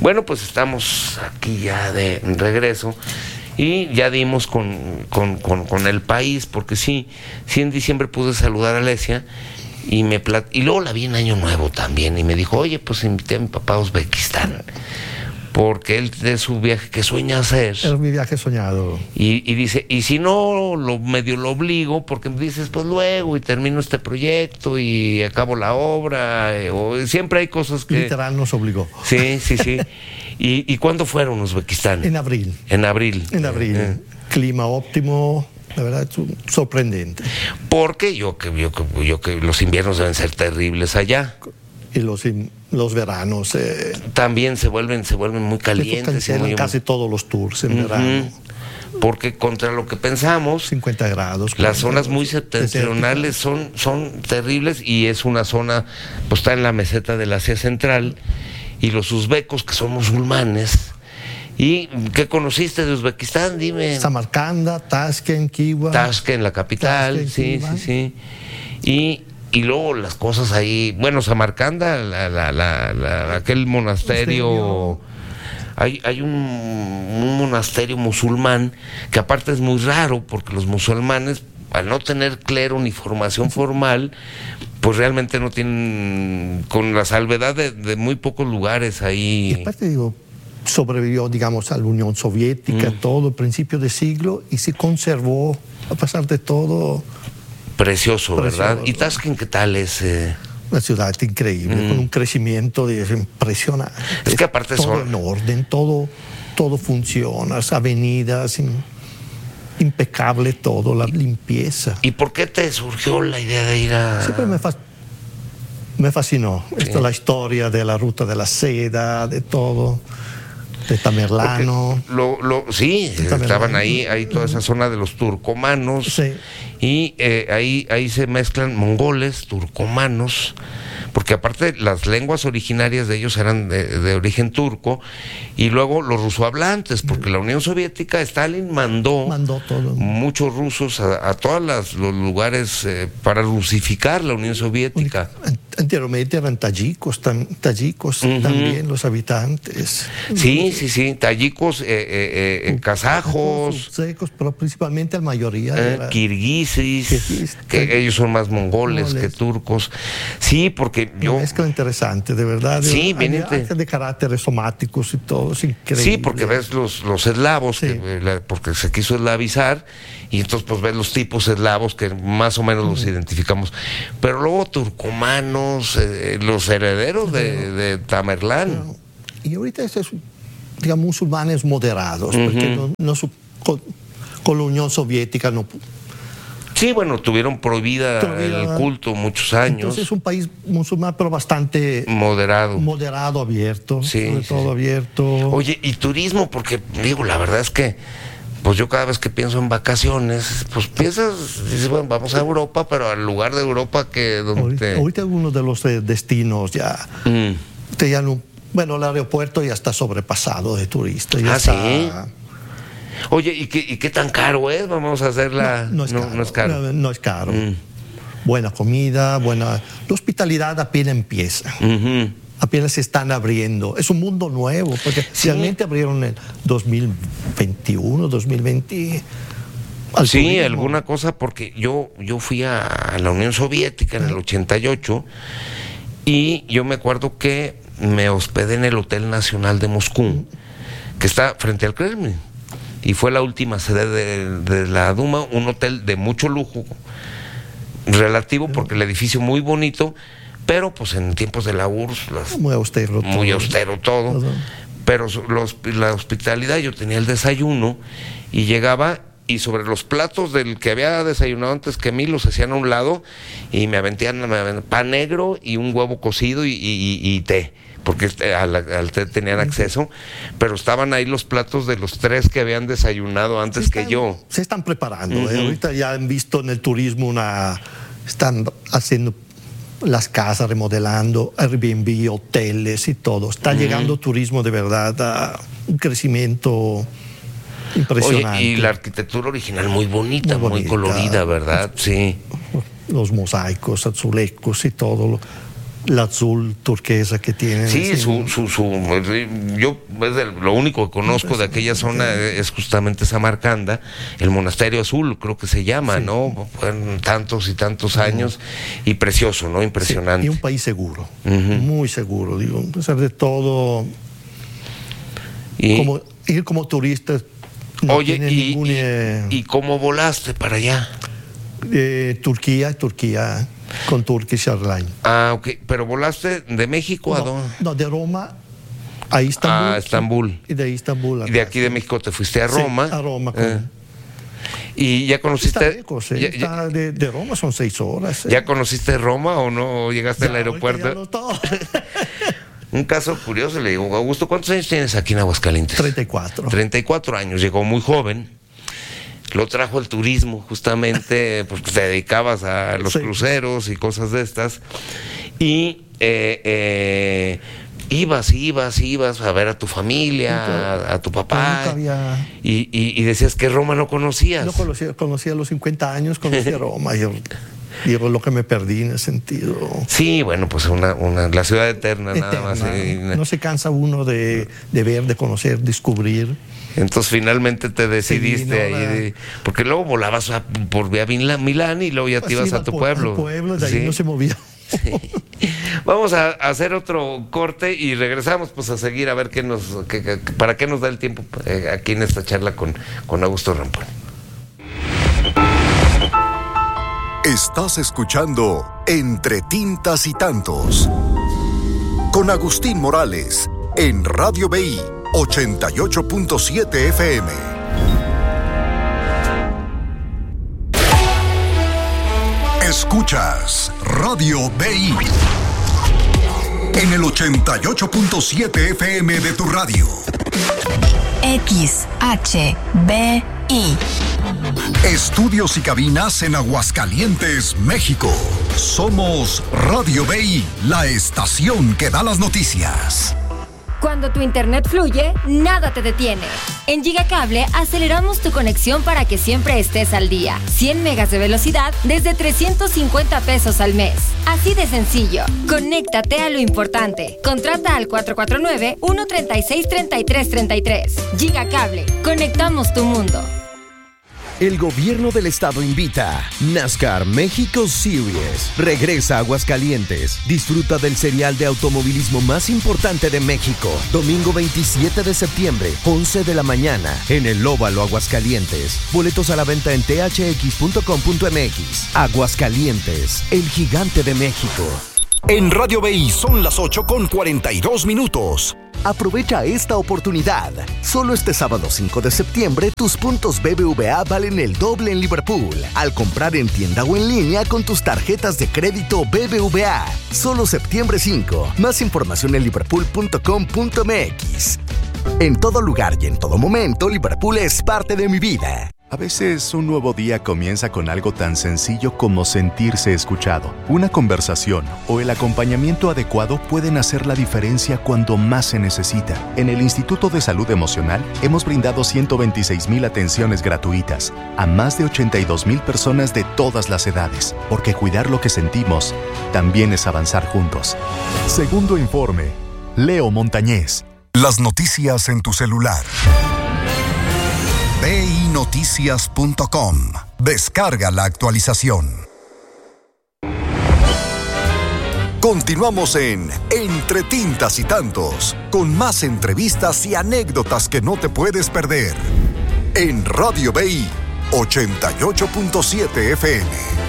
Bueno, pues estamos aquí ya de regreso y ya dimos con el país, porque sí en diciembre pude saludar a Alesia y luego la vi en Año Nuevo también y me dijo, oye, pues invité a mi papá a Uzbekistán, porque él de su viaje que sueña hacer. Es mi viaje soñado. Y dice, y si no, medio lo obligo, porque dices, pues luego, y termino este proyecto, y acabo la obra, o siempre hay cosas que... Literal nos obligó. Sí. ¿Y cuándo fueron a Uzbekistán? En abril. En abril. Clima óptimo, la verdad, sorprendente. Porque yo que los inviernos deben ser terribles allá. Y los veranos también se vuelven muy calientes. Casi todos los tours en verano. Porque contra lo que pensamos, 50 grados. Las zonas muy septentrionales son terribles, y es una zona, pues está en la meseta del Asia Central, y los uzbecos, que son musulmanes. ¿Y qué conociste de Uzbekistán? Dime. Samarcanda, Tashkent, Khiva. Tashkent, la capital, sí. Y luego las cosas ahí, bueno, Samarcanda, aquel monasterio, hay un monasterio musulmán que aparte es muy raro, porque los musulmanes, al no tener clero ni formación formal, pues realmente no tienen, con la salvedad de muy pocos lugares ahí. Y aparte sobrevivió, digamos, a la Unión Soviética, todo el principio de siglo, y se conservó, a pesar de todo... Precioso, ¿verdad? ¿Y Tashkent qué tal es? Una ciudad increíble, con un crecimiento impresionante. Es que aparte todo en orden, todo funciona, las avenidas, impecable todo, la limpieza. ¿Y por qué te surgió la idea de ir a...? Siempre me fascinó la historia de la ruta de la seda, de todo, de Tamerlano. Estaban ahí toda esa zona de los turcomanos. Sí. Y ahí se mezclan mongoles, turcomanos, porque aparte las lenguas originarias de ellos eran de origen turco, y luego los rusohablantes, porque la Unión Soviética, Stalin mandó todo. Muchos rusos a todos los lugares para rusificar la Unión Soviética. Anteriormente eran tayikos también los habitantes. Sí, tayikos, kazajos, secos, pero principalmente la mayoría kirguises, que ellos son más mongoles que turcos. Sí, porque yo... Una mezcla interesante, de verdad. Sí, de caracteres somáticos y todo, es increíble. Sí, porque ves los eslavos, porque se quiso eslavizar, y entonces pues ves los tipos eslavos que más o menos los identificamos. Pero luego turcomanos, los herederos de Tamerlán. Y ahorita digamos, musulmanes moderados, porque con la Unión Soviética no... Sí, bueno, tuvieron prohibida el culto muchos años. Entonces es un país musulmán, pero bastante... Moderado, abierto. Sobre todo abierto. Oye, y turismo, porque digo, la verdad es que pues yo cada vez que pienso en vacaciones, pues dices, bueno, vamos a Europa, pero al lugar de Europa que... Ahorita uno de los destinos ya... Bueno, el aeropuerto ya está sobrepasado de turistas. ¿Sí? Oye, ¿y qué tan caro es? Vamos a hacerla... No es caro. No es caro. Buena comida, la hospitalidad apenas empieza. Apenas se están abriendo. Es un mundo nuevo, porque realmente abrieron en 2021, 2020... Sí, alguna cosa, porque yo fui a la Unión Soviética en el 88, y yo me acuerdo que me hospedé en el Hotel Nacional de Moscú, que está frente al Kremlin, y fue la última sede de la Duma, un hotel de mucho lujo relativo, porque el edificio muy bonito, pero pues en tiempos de la URSS muy austero todo. Pero la hospitalidad, yo tenía el desayuno y llegaba, y sobre los platos del que había desayunado antes que mí los hacían a un lado, y me aventían pan negro y un huevo cocido y té, porque al té tenían acceso, pero estaban ahí los platos de los 3 que habían desayunado antes que yo. Se están preparando, ahorita ya han visto en el turismo están haciendo las casas, remodelando, Airbnb, hoteles y todo. Está llegando turismo de verdad a un crecimiento impresionante. Oye, y la arquitectura original muy bonita, muy colorida, ¿verdad? Sí. Los mosaicos, azulejos y todo. la azul turquesa que tienen. Sí, yo lo único que conozco de aquella zona es justamente Samarcanda, el monasterio azul, creo que se llama, ¿no? Fueron tantos y tantos años, y precioso, ¿no? Impresionante. Sí, y un país seguro, muy seguro, digo, a pesar de todo. Ir como turista. No. Oye, ¿y cómo volaste para allá? Turquía, con Turkish Airlines. Ah, ok. ¿Pero volaste de México a dónde? No, de Roma a Istambul. A Estambul. Y de Istambul. Y de aquí de México te fuiste a Roma. Sí, a Roma. ¿Y ya conociste? Está lejos, de Roma son 6 horas. ¿Ya conociste Roma o no? ¿O llegaste al aeropuerto? Un caso curioso, le digo, Augusto, ¿cuántos años tienes aquí en Aguascalientes? 34. 34 años, llegó muy joven. Lo trajo el turismo, justamente, porque te dedicabas a los cruceros y cosas de estas. Y ibas a ver a tu familia, a tu papá. Y decías que Roma no conocías. No conocía a los 50 años, conocía Roma. Yo lo que me perdí en ese sentido. Sí, bueno, pues la ciudad eterna, nada más. No se cansa uno de ver, de conocer, descubrir. Entonces finalmente te decidiste ahí, porque luego volabas por vía Milán y luego ya te ibas a tu pueblo. De ahí no se movía. Sí. Vamos a hacer otro corte y regresamos pues a seguir a ver para qué nos da el tiempo aquí en esta charla con Augusto Ramponi. Estás escuchando Entre Tintas y Tantos con Agustín Morales en Radio BI 88.7 FM. Escuchas Radio BI en el 88.7 FM de tu radio. XHBI. Estudios y cabinas en Aguascalientes, México. Somos Radio BI, la estación que da las noticias. Cuando tu internet fluye, nada te detiene. En Gigacable aceleramos tu conexión para que siempre estés al día. 100 megas de velocidad desde 350 pesos al mes. Así de sencillo. Conéctate a lo importante. Contrata al 449-136-3333. Gigacable. Conectamos tu mundo. El gobierno del estado invita. NASCAR México Series regresa a Aguascalientes. Disfruta del serial de automovilismo más importante de México. Domingo 27 de septiembre, 11 de la mañana, en el Óvalo Aguascalientes. Boletos a la venta en thx.com.mx. Aguascalientes, el gigante de México. En Radio BI son las 8:42. Aprovecha esta oportunidad. Solo este sábado 5 de septiembre, tus puntos BBVA valen el doble en Liverpool al comprar en tienda o en línea con tus tarjetas de crédito BBVA. Solo septiembre 5. Más información en liverpool.com.mx. En todo lugar y en todo momento, Liverpool es parte de mi vida. A veces un nuevo día comienza con algo tan sencillo como sentirse escuchado. Una conversación o el acompañamiento adecuado pueden hacer la diferencia cuando más se necesita. En el Instituto de Salud Emocional hemos brindado 126,000 atenciones gratuitas a más de 82,000 personas de todas las edades, porque cuidar lo que sentimos también es avanzar juntos. Segundo informe, Leo Montañez. Las noticias en tu celular. BINoticias.com. Descarga la actualización. Continuamos en Entre Tintas y Tantos, con más entrevistas y anécdotas que no te puedes perder. En Radio BI 88.7 FM.